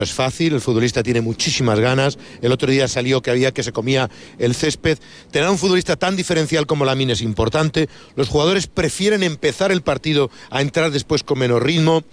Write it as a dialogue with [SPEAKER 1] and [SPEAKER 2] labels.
[SPEAKER 1] Es fácil, el futbolista tiene muchísimas ganas. El otro día salió que se comía el césped. Tener a un futbolista tan diferencial como Lamine es importante. Los jugadores prefieren empezar el partido a entrar después con menos ritmo.